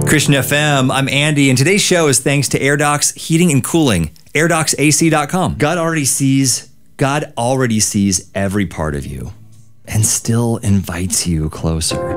Christian FM, I'm Andy, and today's show is thanks to AirDocs Heating and Cooling, AirDocsAC.com. God already sees every part of you and still invites you closer.